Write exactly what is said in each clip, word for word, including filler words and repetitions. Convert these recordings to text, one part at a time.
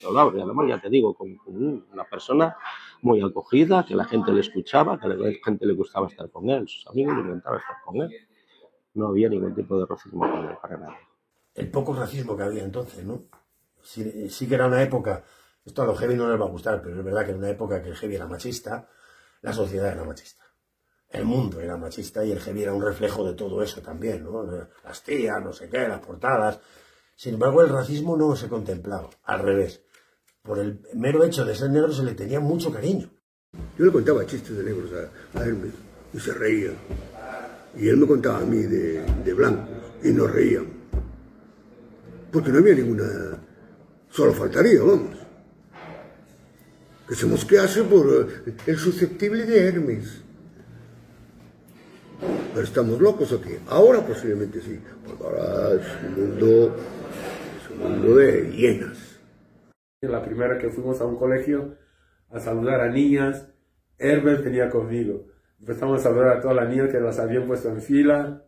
Laura, y además, ya te digo, con, con una persona muy acogida, que la gente le escuchaba, que a la gente le gustaba estar con él, sus amigos le encantaba estar con él. No había ningún tipo de racismo con él, para nada. El poco racismo que había entonces, ¿no? Sí, sí que era una época, esto a los heavy no les va a gustar, pero es verdad que era una época que el heavy era machista, la sociedad era machista. El mundo era machista y el heavy era un reflejo de todo eso también, ¿no? Las tías, no sé qué, las portadas. Sin embargo, el racismo no se contemplaba, al revés. Por el mero hecho de ser negro se le tenía mucho cariño. Yo le contaba chistes de negros a, a Hermes y se reía. Y él me contaba a mí de, de blancos y nos reían. Porque no había ninguna... Solo faltaría, vamos. Que se mosquease por el susceptible de Hermes. Pero estamos locos aquí. Ahora posiblemente sí. Porque ahora es un mundo, es un mundo de hienas. La primera que fuimos a un colegio a saludar a niñas, Herbert venía conmigo. Empezamos a saludar a todas las niñas que las habían puesto en fila.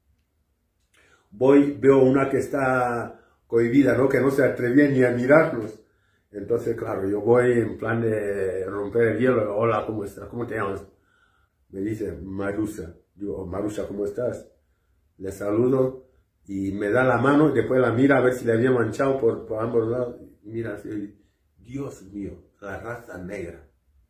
Voy, veo una que está cohibida, ¿no? Que no se atrevía ni a mirarnos. Entonces, claro, yo voy en plan de romper el hielo. Hola, ¿cómo estás? ¿Cómo te llamas? Me dice, Marusa. Digo, Marusa, ¿cómo estás? Le saludo y me da la mano y después la mira a ver si le había manchado por, por ambos lados. Mira así, Dios mío, la raza negra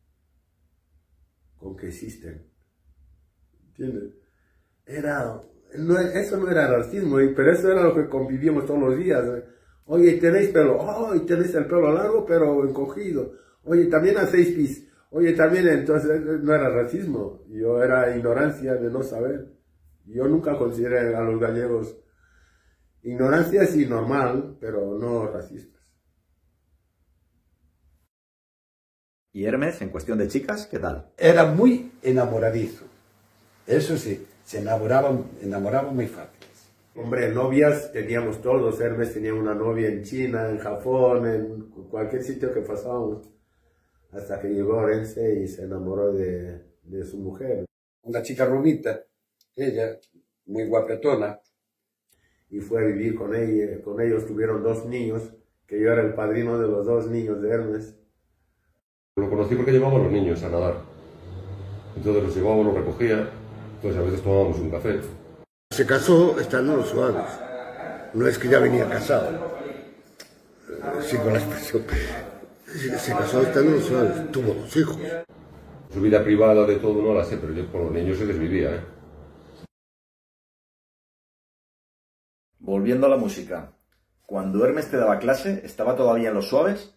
con que existen. ¿Entiendes? Era, no, eso no era racismo, pero eso era lo que convivíamos todos los días. Oye, ¿tenéis pelo? Oh, tenéis el pelo largo pero encogido. Oye, también hacéis pis. Oye, también, entonces no era racismo. Yo era ignorancia de no saber. Yo nunca consideré a los gallegos ignorancia sí normal, pero no racistas. ¿Y Hermes, en cuestión de chicas, qué tal? Era muy enamoradizo. Eso sí, se enamoraban, enamoraban muy fácil. Hombre, novias teníamos todos. Hermes tenía una novia en China, en Japón, en cualquier sitio que pasábamos. Hasta que llegó a Orense y se enamoró de, de su mujer. Una chica rubita, ella, muy guapetona. Y fue a vivir con ella. Con ellos tuvieron dos niños, que yo era el padrino de los dos niños de Hermes. Lo conocí porque llevaba a los niños a nadar. Entonces los llevaba, los recogía, entonces a veces tomábamos un café. Se casó estando en los Suaves. No es que ya venía casado. Sí, con la expresión. Se casó estando en los Suaves. Tuvo dos hijos. Su vida privada de todo no la sé, pero yo con los niños se desvivía, ¿eh? Volviendo a la música. Cuando Hermes te daba clase, ¿estaba todavía en los Suaves?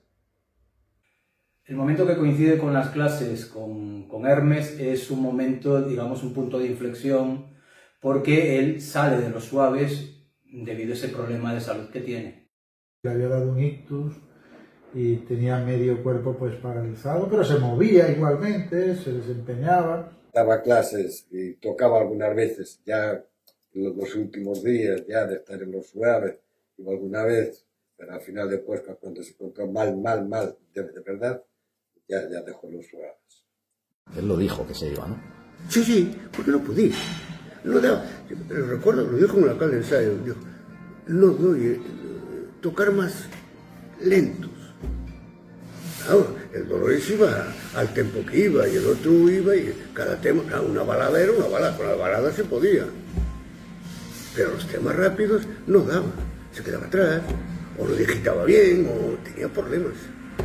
El momento que coincide con las clases con, con Hermes es un momento, digamos, un punto de inflexión, porque él sale de los Suaves debido a ese problema de salud que tiene. Le había dado un ictus y tenía medio cuerpo pues paralizado, pero se movía igualmente, se desempeñaba. Daba clases y tocaba algunas veces, ya en los últimos días, ya de estar en los Suaves, y alguna vez, pero al final después, cuando se encontró mal, mal, mal, de, de verdad, Ya, ya dejó los Suaves. Él lo dijo que se iba, ¿no? Sí, sí, porque no podía. No daba. Pero recuerdo, lo dijo en el alcalde de ensayo, dijo, no doy, eh, tocar más lentos. Claro, el Dolores iba al tempo que iba y el otro iba y cada tema, una balada era una balada, con la balada se podía. Pero los temas rápidos no daban, se quedaba atrás, o lo digitaba bien, o tenía problemas.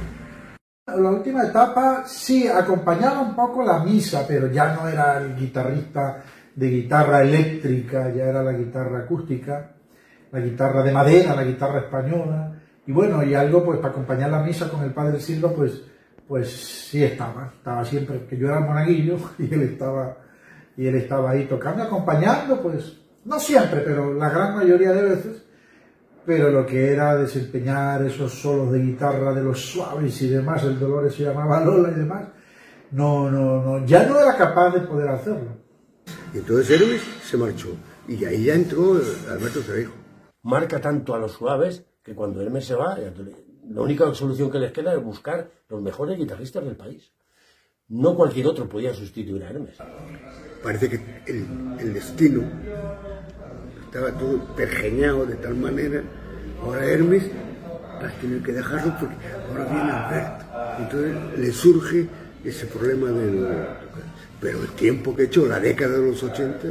La última etapa sí acompañaba un poco la misa, pero ya no era el guitarrista de guitarra eléctrica, ya era la guitarra acústica, la guitarra de madera, la guitarra española, y bueno, y algo pues para acompañar la misa con el Padre Silva, pues, pues sí estaba, estaba siempre, que yo era monaguillo y él estaba, y él estaba ahí tocando, acompañando, pues no siempre, pero la gran mayoría de veces. Pero lo que era desempeñar esos solos de guitarra de los Suaves y demás, el Dolores se llamaba Lola y demás, no, no, no, ya no era capaz de poder hacerlo. Y entonces Hermes se marchó, y ahí ya entró Alberto Cereijo. Marca tanto a los Suaves que cuando Hermes se va, la única solución que les queda es buscar los mejores guitarristas del país. No cualquier otro podía sustituir a Hermes. Parece que el, el destino estaba todo pergeñado de tal manera. Ahora Hermes va a tener que dejarlo porque ahora viene Alberto. Entonces le surge ese problema del... Pero el tiempo que he hecho, la década de los ochenta,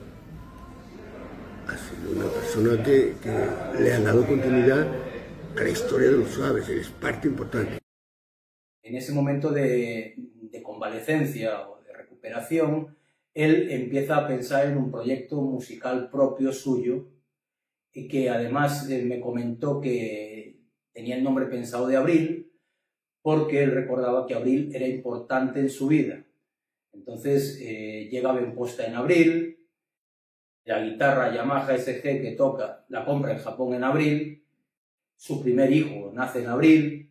ha sido una persona que, que le ha dado continuidad a la historia de los Suaves, es parte importante. En ese momento de, de convalecencia o de recuperación, él empieza a pensar en un proyecto musical propio suyo y que además eh, me comentó que tenía el nombre pensado de Abril porque él recordaba que Abril era importante en su vida. Entonces eh, llega a Benposta en abril, la guitarra Yamaha S G que toca la compra en Japón en abril, su primer hijo nace en abril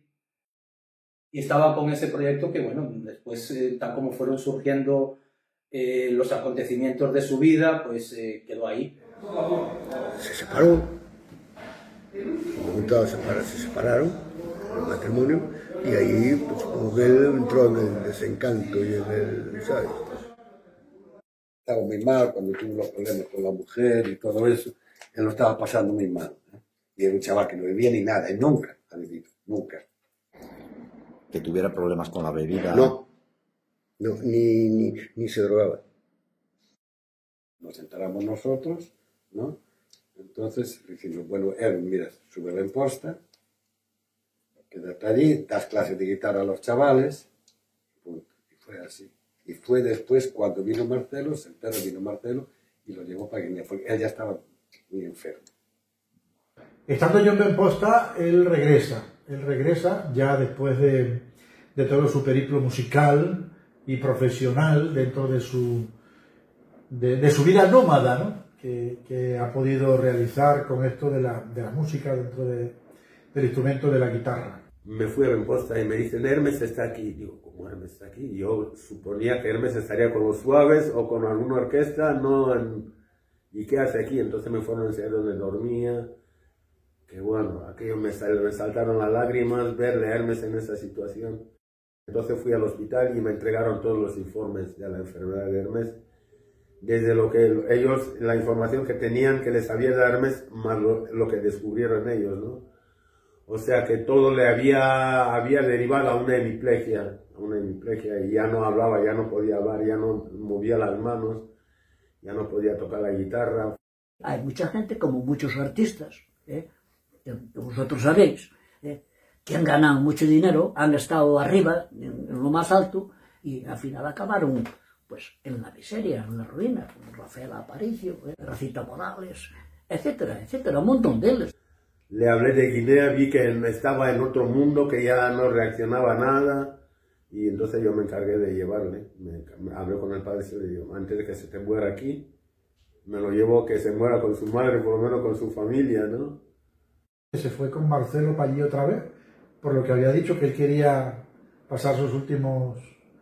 y estaba con ese proyecto que, bueno, después, eh, tal como fueron surgiendo eh, los acontecimientos de su vida, pues eh, quedó ahí. Se separó, en un momento dado se separaron, el matrimonio, y ahí pues, como que él entró en el desencanto y en el, ¿sabes? Estaba muy mal cuando tuvo los problemas con la mujer y todo eso, él lo estaba pasando muy mal, ¿eh? Y era un chaval que no bebía ni nada, y nunca ha bebido, nunca. Que tuviera problemas con la bebida. No, no ni, ni, ni se drogaba. Nos enteramos nosotros, ¿no? Entonces dijimos, bueno, él, mira, sube a Benposta, quédate allí, das clases de guitarra a los chavales, punto. Y fue así. Y fue después cuando vino Marcelo, se enteró, vino Marcelo y lo llevó para Guinea, porque él ya estaba muy enfermo. Estando yo en Benposta, él regresa. Él regresa ya después de, de todo su periplo musical y profesional dentro de su, de, de su vida nómada, ¿no? que, que ha podido realizar con esto de la, de la música dentro de, del instrumento de la guitarra. Me fui a Benposta y me dicen, Hermes está aquí. Digo, ¿cómo Hermes está aquí? Yo suponía que Hermes estaría con los Suaves o con alguna orquesta, no en... ¿Y qué hace aquí? Entonces me fueron a enseñar dónde dormía. Que bueno, aquello me, sal, me saltaron las lágrimas verle a Hermes en esa situación. Entonces fui al hospital y me entregaron todos los informes de la enfermedad de Hermes. Desde lo que ellos, la información que tenían que les había de Hermes, más lo, lo que descubrieron ellos, ¿no? O sea que todo le había, había derivado a una hemiplegia, a una hemiplegia, y ya no hablaba, ya no podía hablar, ya no movía las manos, ya no podía tocar la guitarra. Hay mucha gente, como muchos artistas, ¿eh? que vosotros sabéis, ¿eh? que han ganado mucho dinero, han estado arriba, en, en lo más alto, y al final acabaron pues, en la miseria, en la ruina, como Rafael Aparicio, ¿eh? Rafita Morales, etcétera, etcétera, un montón de ellos. Le hablé de Guinea, vi que estaba en otro mundo, que ya no reaccionaba a nada, y entonces yo me encargué de llevarle. Me, me hablé con el padre y le digo, antes de que se te muera aquí, me lo llevo que se muera con su madre, por lo menos con su familia, ¿no? Se fue con Marcelo para allí otra vez, por lo que había dicho que él quería pasar sus últimos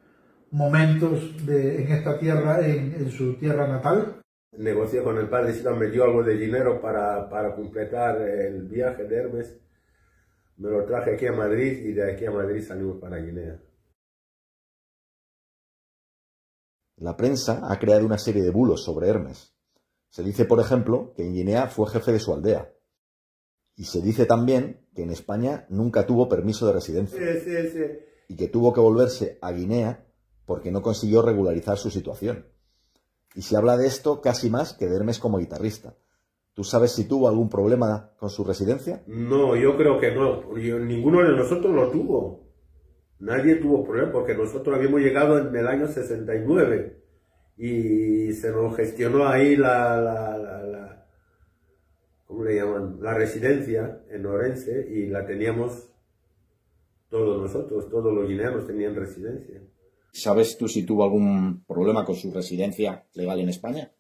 momentos de, en esta tierra, en, en su tierra natal. Negocié con el padre y me dio algo de dinero para, para completar el viaje de Hermes. Me lo traje aquí a Madrid y de aquí a Madrid salimos para Guinea. La prensa ha creado una serie de bulos sobre Hermes. Se dice, por ejemplo, que en Guinea fue jefe de su aldea. Y se dice también que en España nunca tuvo permiso de residencia. Sí, sí, sí. Y que tuvo que volverse a Guinea porque no consiguió regularizar su situación. Y se habla de esto casi más que de Hermes como guitarrista. ¿Tú sabes si tuvo algún problema con su residencia? No, yo creo que no. Yo, ninguno de nosotros lo tuvo. Nadie tuvo problema porque nosotros habíamos llegado en el año sesenta y nueve y se nos gestionó ahí la, la, la, la ¿cómo le llaman? La residencia en Orense y la teníamos todos nosotros, todos los guineanos tenían residencia. ¿Sabes tú si tuvo algún problema con su residencia legal en España?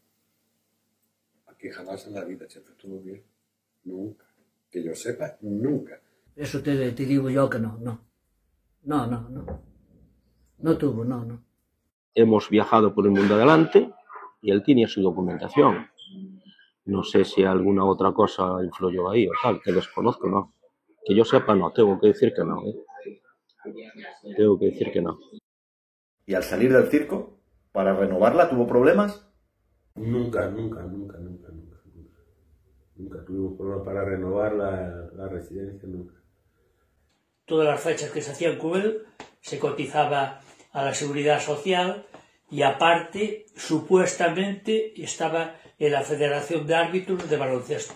Aquí jamás en la vida siempre estuvo bien. Nunca. Que yo sepa, nunca. Eso te, te digo yo que no, no. No, no, no. No tuvo, no, no. Hemos viajado por el mundo adelante y él tenía su documentación. No sé si alguna otra cosa influyó ahí o tal, que desconozco, no. Que yo sepa, no. Tengo que decir que no, ¿eh? Tengo que decir que no. ¿Y al salir del circo, para renovarla, tuvo problemas? Nunca, nunca, nunca, nunca, nunca. Nunca tuvimos problemas para renovar la, la residencia, nunca. Todas las fechas que se hacían con él se cotizaba a la seguridad social y aparte, supuestamente, estaba en la Federación de Árbitros de Baloncesto.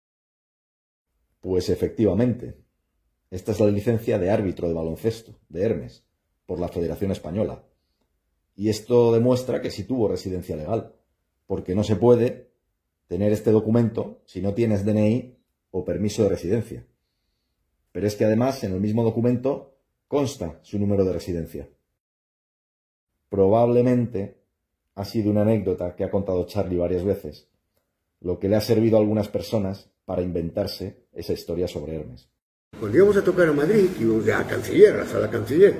Pues efectivamente, esta es la licencia de árbitro de baloncesto, de Hermes, por la Federación Española. Y esto demuestra que sí tuvo residencia legal, porque no se puede tener este documento si no tienes D N I o permiso de residencia. Pero es que además en el mismo documento consta su número de residencia. Probablemente ha sido una anécdota que ha contado Charlie varias veces, lo que le ha servido a algunas personas para inventarse esa historia sobre Hermes. Cuando íbamos a tocar a Madrid, íbamos a Canciller, a la sala Canciller.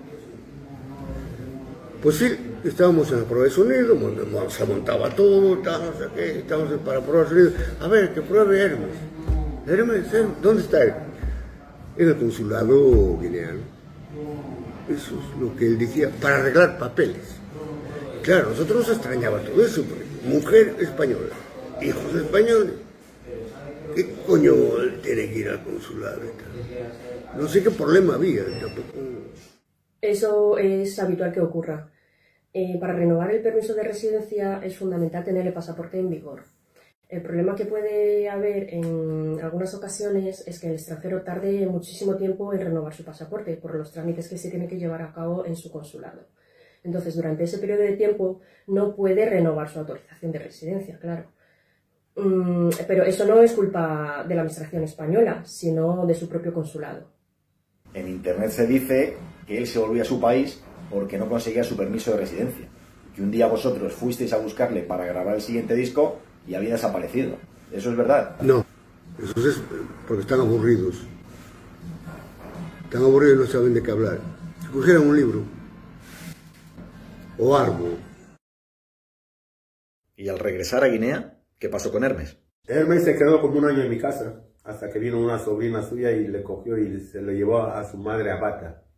Pues sí, estábamos en la prueba de sonido, se montaba todo, no sé qué, estábamos para probar sonido. A ver, que pruebe Hermes. Hermes, Hermes, ¿dónde está él? En el consulado guineano. Eso es lo que él decía, para arreglar papeles. Claro, nosotros nos extrañaba todo eso, porque mujer española, hijos españoles. ¿Qué coño tiene que ir al consulado? No sé qué problema había, tampoco. Eso es habitual que ocurra. Eh, para renovar el permiso de residencia es fundamental tener el pasaporte en vigor. El problema que puede haber en algunas ocasiones es que el extranjero tarde muchísimo tiempo en renovar su pasaporte por los trámites que se tienen que llevar a cabo en su consulado. Entonces, durante ese periodo de tiempo no puede renovar su autorización de residencia, claro. Mm, pero eso no es culpa de la administración española, sino de su propio consulado. En internet se dice que él se volvió a su país porque no conseguía su permiso de residencia. Que un día vosotros fuisteis a buscarle para grabar el siguiente disco y había desaparecido. ¿Eso es verdad? No, eso es porque están aburridos. Están aburridos y no saben de qué hablar. Si cogieran un libro o algo. ¿Y al regresar a Guinea, qué pasó con Hermes? Hermes se quedó como un año en mi casa, hasta que vino una sobrina suya y le cogió y se lo llevó a su madre a Bata.